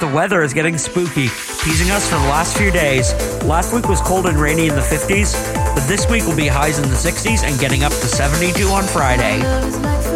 The weather is getting spooky, teasing us for the last few days. Last week was cold and rainy in the 50s, but this week will be highs in the 60s and getting up to 72 on Friday.